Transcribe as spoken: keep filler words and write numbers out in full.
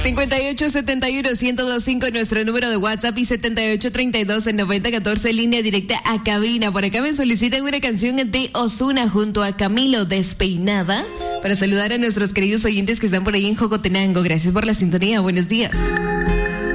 cincuenta y ocho setenta y uno ciento veinticinco nuestro número de WhatsApp y setenta y ocho treinta y dos noventa catorce línea directa a cabina. Por acá me solicitan una canción de Ozuna junto a Camilo, Despeinada, para saludar a nuestros queridos oyentes que están por ahí en Jocotenango. Gracias por la sintonía. Buenos días.